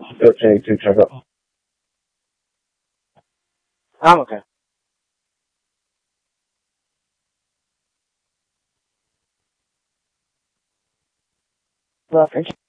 to check up. I'm okay. Well, thank you.